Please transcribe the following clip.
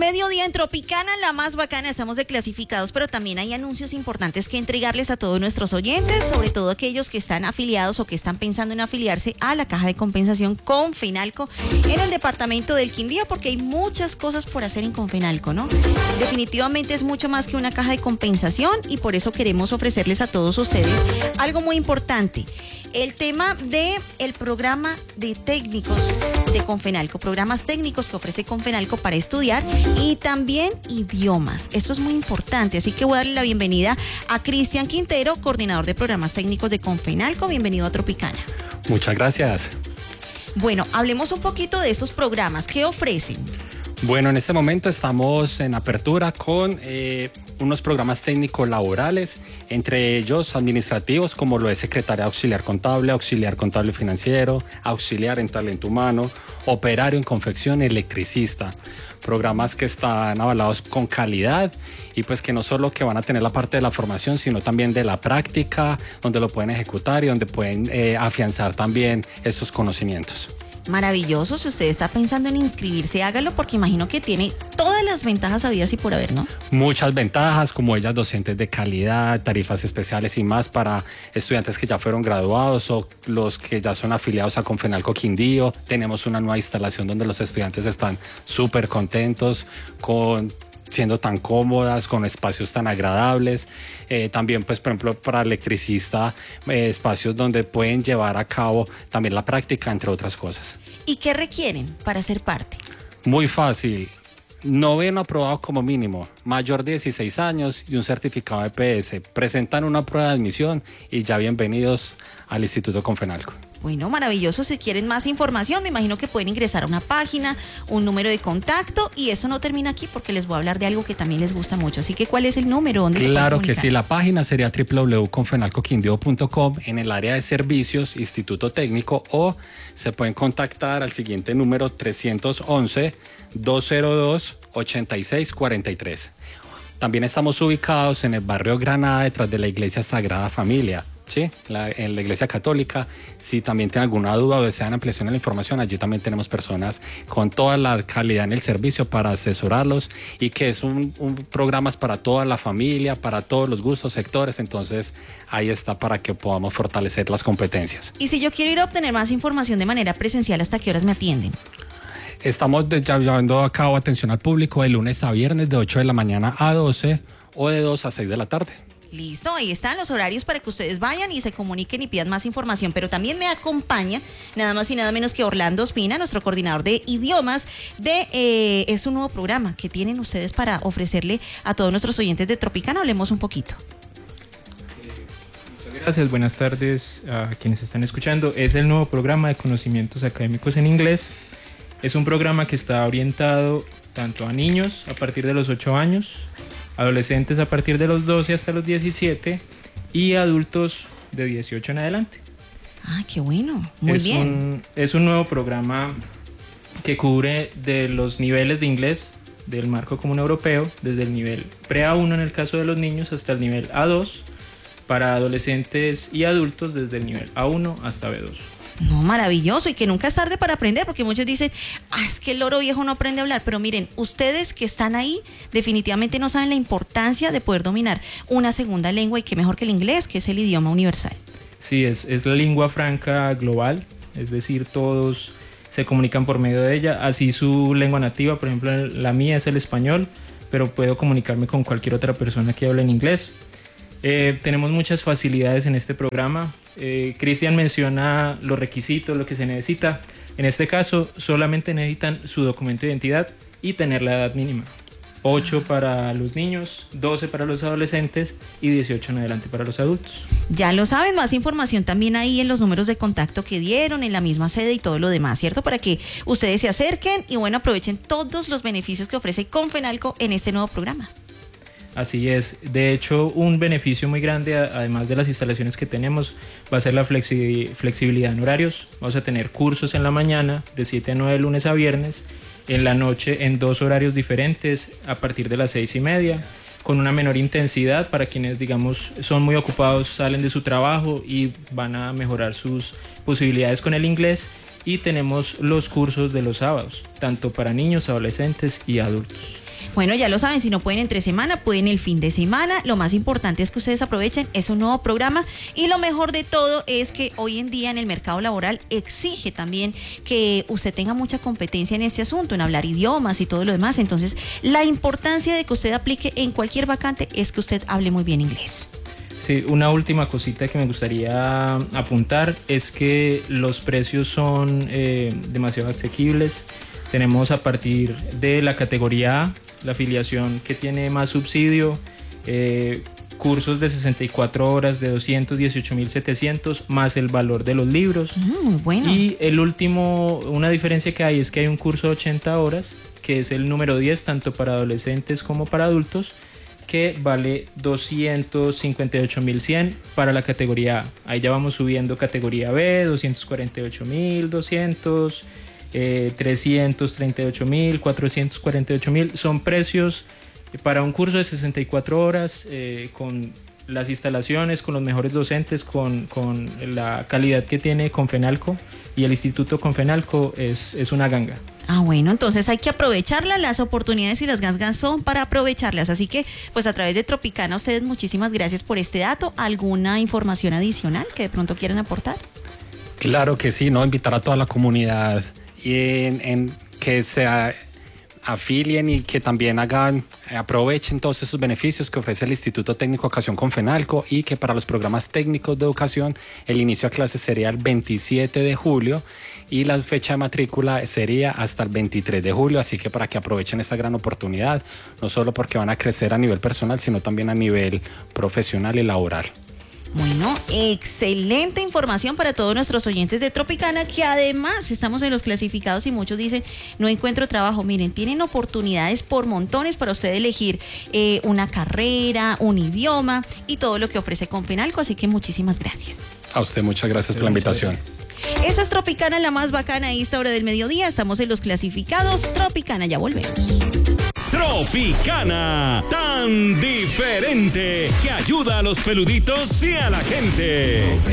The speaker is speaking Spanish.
mediodía en Tropicana, la más bacana, estamos de clasificados, pero también hay anuncios importantes que entregarles a todos nuestros oyentes, sobre todo aquellos que están afiliados o que están pensando en afiliarse a la Caja de Compensación Confenalco en el departamento del Quindío, porque hay muchas cosas por hacer en Confenalco, ¿no? Definitivamente es mucho más que una caja de compensación y por eso queremos ofrecerles a todos ustedes algo muy importante. El tema del programa de técnicos de Confenalco, programas técnicos que ofrece Confenalco para estudiar y también idiomas. Esto es muy importante, así que voy a darle la bienvenida a Cristian Quintero, coordinador de programas técnicos de Confenalco. Bienvenido a Tropicana. Muchas gracias. Bueno, hablemos un poquito de esos programas. ¿Qué ofrecen? Bueno, en este momento estamos en apertura con unos programas técnicos laborales, entre ellos administrativos como lo es secretaria auxiliar contable financiero, auxiliar en talento humano, operario en confección, electricista. Programas que están avalados con calidad y pues que no solo que van a tener la parte de la formación, sino también de la práctica, donde lo pueden ejecutar y donde pueden afianzar también estos conocimientos. Maravilloso, si usted está pensando en inscribirse, hágalo porque imagino que tiene todas las ventajas habidas y por haber, ¿no? Muchas ventajas, como ellas docentes de calidad, tarifas especiales y más para estudiantes que ya fueron graduados o los que ya son afiliados a Confenalco Quindío. Tenemos una nueva instalación donde los estudiantes están súper contentos siendo tan cómodas, con espacios tan agradables. También, pues, por ejemplo, para electricista, espacios donde pueden llevar a cabo también la práctica, entre otras cosas. ¿Y qué requieren para ser parte? Muy fácil. Noveno aprobado como mínimo, mayor de 16 años y un certificado de EPS. Presentan una prueba de admisión y ya bienvenidos al Instituto Confenalco. Bueno, maravilloso. Si quieren más información, me imagino que pueden ingresar a una página, un número de contacto, y esto no termina aquí porque les voy a hablar de algo que también les gusta mucho. Así que, ¿cuál es el número? ¿Dónde se pueden Claro comunicar? que sí, la página sería www.confenalcoquindío.com, en el área de servicios, Instituto Técnico, o se pueden contactar al siguiente número 311-202-8643. También estamos ubicados en el barrio Granada, detrás de la Iglesia Sagrada Familia. Sí, en la Iglesia Católica. Si también tienen alguna duda o desean ampliación de la información, allí también tenemos personas con toda la calidad en el servicio para asesorarlos, y que es un programa para toda la familia, para todos los gustos, sectores. Entonces ahí está para que podamos fortalecer las competencias. Y si yo quiero ir a obtener más información de manera presencial, ¿hasta qué horas me atienden? Estamos llevando a cabo atención al público de lunes a viernes de 8 de la mañana a 12 o de 2 a 6 de la tarde. Listo, ahí están los horarios para que ustedes vayan y se comuniquen y pidan más información. Pero también me acompaña nada más y nada menos que Orlando Ospina, nuestro coordinador de idiomas es un nuevo programa que tienen ustedes para ofrecerle a todos nuestros oyentes de Tropicana. Hablemos un poquito. Muchas gracias, buenas tardes a quienes están escuchando. Es el nuevo programa de conocimientos académicos en inglés. Es un programa que está orientado tanto a niños a partir de los 8 años, adolescentes a partir de los 12 hasta los 17 y adultos de 18 en adelante. Ah, qué bueno, muy bien. Es un nuevo programa que cubre de los niveles de inglés del marco común europeo, desde el nivel pre-A1 en el caso de los niños hasta el nivel A2, para adolescentes y adultos desde el nivel A1 hasta B2. No, maravilloso, y que nunca es tarde para aprender, porque muchos dicen, es que el loro viejo no aprende a hablar, pero miren, ustedes que están ahí definitivamente no saben la importancia de poder dominar una segunda lengua, y qué mejor que el inglés, que es el idioma universal. Sí, es la lengua franca global, es decir, todos se comunican por medio de ella, así su lengua nativa, por ejemplo, la mía es el español, pero puedo comunicarme con cualquier otra persona que hable en inglés. Tenemos muchas facilidades en este programa. Cristian menciona los requisitos, lo que se necesita. En este caso, solamente necesitan su documento de identidad y tener la edad mínima. 8 para los niños, 12 para los adolescentes y 18 en adelante para los adultos. Ya lo saben, más información también ahí en los números de contacto que dieron, en la misma sede y todo lo demás, ¿cierto? Para que ustedes se acerquen y bueno, aprovechen todos los beneficios que ofrece Confenalco en este nuevo programa. Así es, de hecho un beneficio muy grande, además de las instalaciones que tenemos, va a ser la flexibilidad en horarios. Vamos a tener cursos en la mañana de 7 a 9 lunes a viernes, en la noche en 2 horarios diferentes a partir de las 6:30, con una menor intensidad para quienes, digamos, son muy ocupados, salen de su trabajo y van a mejorar sus posibilidades con el inglés. Y tenemos los cursos de los sábados, tanto para niños, adolescentes y adultos. Bueno, ya lo saben, si no pueden entre semana, pueden el fin de semana. Lo más importante es que ustedes aprovechen, es un nuevo programa y lo mejor de todo es que hoy en día en el mercado laboral exige también que usted tenga mucha competencia en este asunto, en hablar idiomas y todo lo demás. Entonces, la importancia de que usted aplique en cualquier vacante es que usted hable muy bien inglés. Sí, una última cosita que me gustaría apuntar es que los precios son demasiado asequibles. Tenemos a partir de la categoría A, la afiliación que tiene más subsidio, cursos de 64 horas de 218.700 más el valor de los libros. Muy bueno. Y el último, una diferencia que hay es que hay un curso de 80 horas, que es el número 10, tanto para adolescentes como para adultos, que vale 258.100 para la categoría A. Ahí ya vamos subiendo categoría B, 248.200, 338.000, 448.000. Son precios para un curso de 64 horas con las instalaciones, con los mejores docentes, con la calidad que tiene Confenalco y el Instituto Confenalco es una ganga. Ah, bueno, entonces hay que aprovecharlas, las oportunidades y las gangas son para aprovecharlas, así que pues a través de Tropicana ustedes muchísimas gracias por este dato. ¿Alguna información adicional que de pronto quieran aportar? Claro que sí, ¿no? Invitar a toda la comunidad y en que se afilien y que también aprovechen todos esos beneficios que ofrece el Instituto Técnico de Educación Confenalco y que para los programas técnicos de educación el inicio de clases sería el 27 de julio y la fecha de matrícula sería hasta el 23 de julio, así que para que aprovechen esta gran oportunidad, no solo porque van a crecer a nivel personal, sino también a nivel profesional y laboral. Bueno, excelente información para todos nuestros oyentes de Tropicana, que además estamos en los clasificados y muchos dicen, no encuentro trabajo. Miren, tienen oportunidades por montones para usted elegir una carrera, un idioma y todo lo que ofrece Confenalco, así que muchísimas gracias. A usted muchas gracias por la invitación. Esa es Tropicana, la más bacana a esta hora del mediodía. Estamos en los clasificados. Tropicana, ya volvemos. Tropicana, tan diferente que ayuda a los peluditos y a la gente.